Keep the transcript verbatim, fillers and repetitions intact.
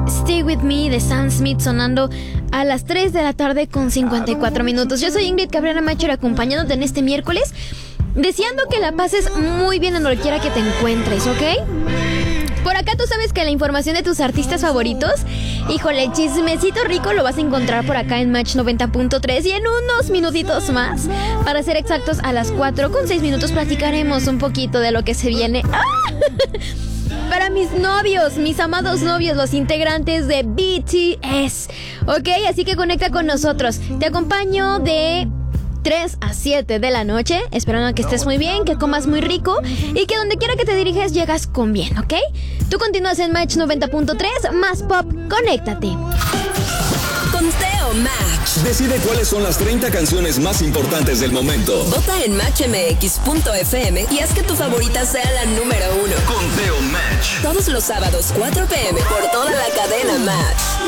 Stay With Me de Sam Smith sonando a las tres de la tarde con cincuenta y cuatro minutos. Yo soy Ingrid Cabrera Macher, acompañándote en este miércoles, deseando que la pases muy bien en donde quiera que te encuentres, ¿ok? Por acá tú sabes que la información de tus artistas favoritos, híjole, chismecito rico lo vas a encontrar por acá en Match noventa punto tres, y en unos minutitos más, para ser exactos a las cuatro con seis minutos, platicaremos un poquito de lo que se viene. ¡Ah! Para mis novios, mis amados novios, los integrantes de B T S, ¿ok? Así que conecta con nosotros. Te acompaño de tres a siete de la noche, esperando que estés muy bien, que comas muy rico y que donde quiera que te diriges llegas con bien, ¿ok? Tú continúas en Match noventa punto tres, más pop, conéctate. Conteo Match. Decide cuáles son las treinta canciones más importantes del momento. Vota en match m x punto f m y haz que tu favorita sea la número uno. Conteo Match. Todos los sábados, cuatro p m por toda la cadena Match.